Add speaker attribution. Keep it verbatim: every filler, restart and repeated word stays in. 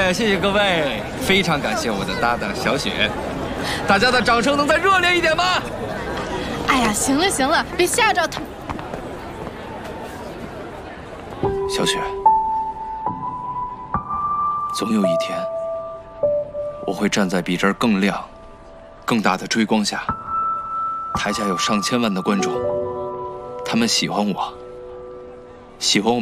Speaker 1: 谢谢谢各位，非常感谢我的搭档小雪，大家的掌声能再热烈一点吗？
Speaker 2: 哎呀，行了行了，别吓着他。
Speaker 1: 小雪，总有一天，我会站在比这儿更亮、更大的追光下，台下有上千万的观众，他们喜欢我，喜欢我。